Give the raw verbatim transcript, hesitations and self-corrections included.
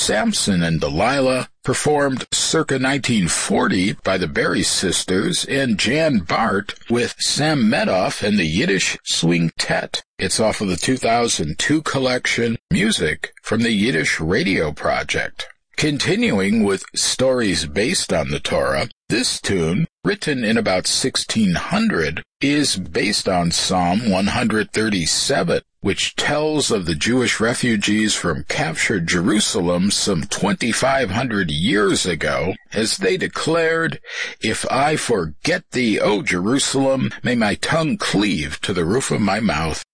Samson and Delilah, performed circa nineteen forty by the Berry Sisters, and Jan Bart with Sam Medoff and the Yiddish Swingtet. It's off of the two thousand two collection, Music from the Yiddish Radio Project. Continuing with stories based on the Torah, this tune, written in about sixteen hundred, is based on Psalm one thirty-seven, which tells of the Jewish refugees from captured Jerusalem some twenty-five hundred years ago, as they declared, "If I forget thee, O Jerusalem, may my tongue cleave to the roof of my mouth."